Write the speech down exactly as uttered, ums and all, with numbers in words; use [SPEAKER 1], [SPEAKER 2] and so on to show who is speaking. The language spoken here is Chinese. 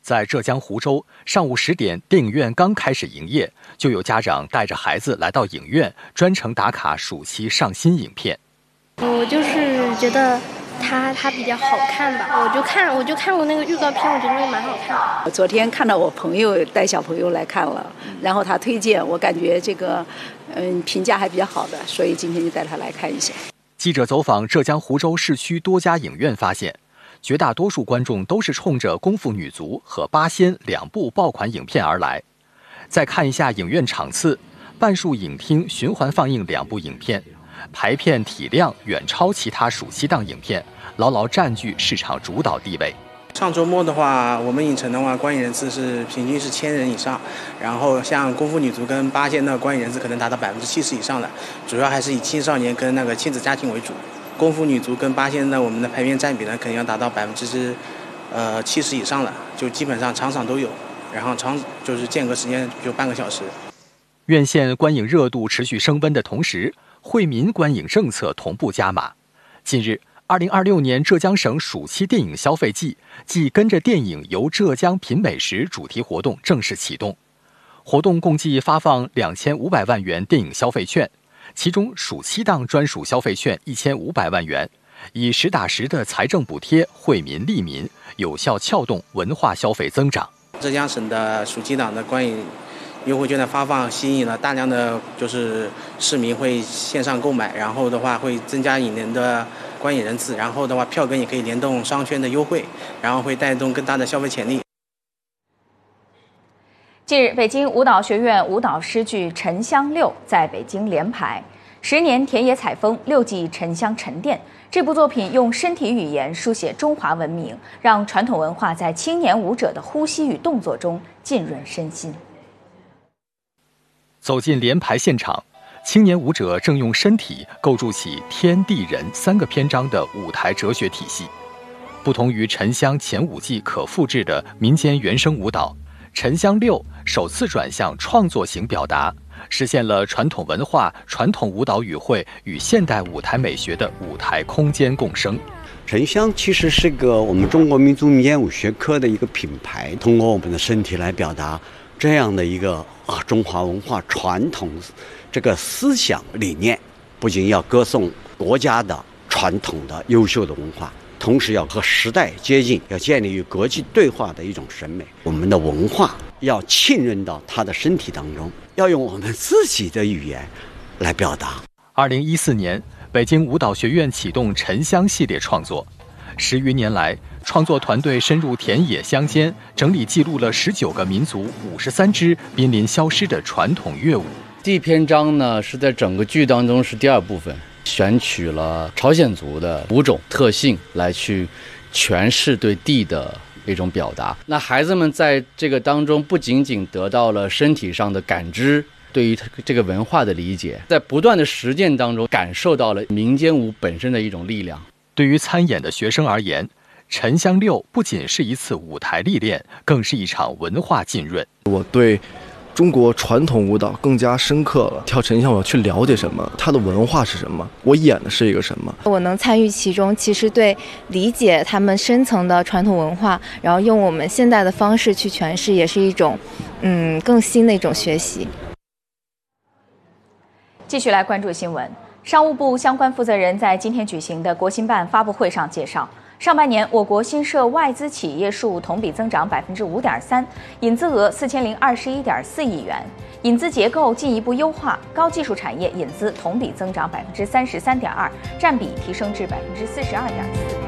[SPEAKER 1] 在浙江湖州，上午十点，电影院刚开始营业，就有家长带着孩子来到影院，专程打卡暑期上新影片。
[SPEAKER 2] 我就是觉得它它比较好看吧，我就看我就看过那个预告片，我觉得那个蛮好看。
[SPEAKER 3] 我昨天看到我朋友带小朋友来看了，然后他推荐，我感觉这个嗯评价还比较好的，所以今天就带他来看一下。
[SPEAKER 1] 记者走访浙江湖州市区多家影院，发现绝大多数观众都是冲着《功夫女足》和《八仙》两部爆款影片而来。再看一下影院场次，半数影厅循环放映两部影片，排片体量远超其他暑期档影片，牢牢占据市场主导地位。
[SPEAKER 4] 上周末的话，我们影城的话观影人次是平均是千人以上，然后像《功夫女足》跟《八仙》的观影人次可能达到百分之七十以上的，主要还是以青少年跟那个亲子家庭为主。功夫女足跟八仙呢，我们的排片占比呢，肯定要达到百分之呃七十以上了，就基本上场场都有，然后长就是间隔时间就半个小时。
[SPEAKER 1] 院线观影热度持续升温的同时，惠民观影政策同步加码。近日，二零二六年浙江省暑期电影消费季暨跟着电影游浙江品美食主题活动正式启动，活动共计发放两千五百万元电影消费券。其中暑期档专属消费券一千五百万元，以实打实的财政补贴惠民利民，有效撬动文化消费增长。
[SPEAKER 4] 浙江省的暑期档的观影优惠券的发放，吸引了大量的就是市民会线上购买，然后的话会增加影人的观影人次，然后的话票根也可以联动商圈的优惠，然后会带动更大的消费潜力。
[SPEAKER 5] 近日，北京舞蹈学院舞蹈诗剧《沉香六》在北京连排。十年田野采风，六季沉香沉淀。这部作品用身体语言书写中华文明，让传统文化在青年舞者的呼吸与动作中浸润身心。
[SPEAKER 1] 走进连排现场，青年舞者正用身体构筑起天地人三个篇章的舞台哲学体系。不同于沉香前五季可复制的民间原生舞蹈，沉香六首次转向创作型表达，实现了传统文化、传统舞蹈语汇与现代舞台美学的舞台空间共生。
[SPEAKER 6] 沉香其实是个我们中国民族民间舞学科的一个品牌，通过我们的身体来表达这样的一个啊中华文化传统这个思想理念，不仅要歌颂国家的传统的优秀的文化，同时要和时代接近，要建立与国际对话的一种审美。我们的文化要浸润到他的身体当中，要用我们自己的语言来表达。
[SPEAKER 1] 二零一四年，北京舞蹈学院启动沉香系列创作，十余年来，创作团队深入田野乡间，整理记录了十九个民族、五十三支濒临消失的传统乐舞。
[SPEAKER 7] 第一篇章呢，是在整个剧当中是第二部分，选取了朝鲜族的五种特性来去诠释对地的一种表达。那孩子们在这个当中不仅仅得到了身体上的感知，对于这个文化的理解，在不断的实践当中感受到了民间舞本身的一种力量。
[SPEAKER 1] 对于参演的学生而言，沉香六不仅是一次舞台历练，更是一场文化浸润。
[SPEAKER 8] 我对中国传统舞蹈更加深刻了，跳沉香我要去了解什么，它的文化是什么，我演的是一个什么。
[SPEAKER 9] 我能参与其中，其实对理解他们深层的传统文化，然后用我们现代的方式去诠释，也是一种嗯更新的一种学习。
[SPEAKER 5] 继续来关注新闻，商务部相关负责人在今天举行的国新办发布会上介绍，上半年我国新设外资企业数同比增长百分之五点三，引资额四千零二十一点四亿元，引资结构进一步优化，高技术产业引资同比增长百分之三十三点二，占比提升至百分之四十二点四。